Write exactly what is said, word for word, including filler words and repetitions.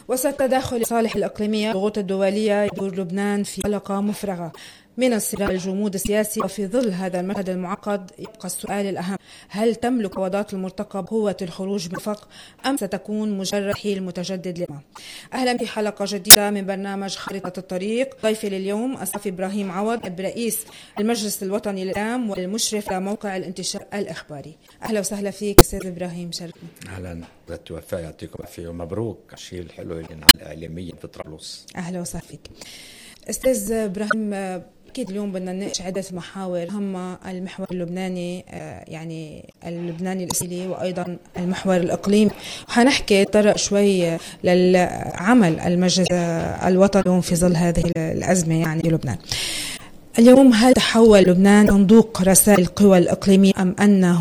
وسط تداخل الصالح الإقليمية والضغوط الدولية يدور لبنان في حلقة مفرغة من الصراع الجمود السياسي. وفي ظل هذا المشهد المعقد يبقى السؤال الأهم: هل تملك قوادات المرتقب قوة الخروج من الفقر أم ستكون مجرد حيل متجدد لما؟ أهلا في حلقة جديدة من برنامج خارطة الطريق. ضيفي لليوم الصحفي إبراهيم عوض، رئيس المجلس الوطني للإعلام والمشرف على موقع الانتشار الإخباري. أهلا وسهلا فيك أستاذ إبراهيم، شرفنا. أهلا بالتوفى، يعطيكم العافية ومبروك الشيء الحلو اللي على الإعلامية في طرابلس. أهلا وسهلا فيك أستاذ إبراهيم. أكيد اليوم بدنا نناقش عدة محاور هما: المحور اللبناني، يعني اللبناني الأصيلي، وأيضا المحور الإقليمي. وحنحكي طرق شوي للعمل المجلس الوطني في ظل هذه الأزمة يعني في لبنان اليوم. هل تحول لبنان صندوق رسائل القوى الإقليمية أم أنه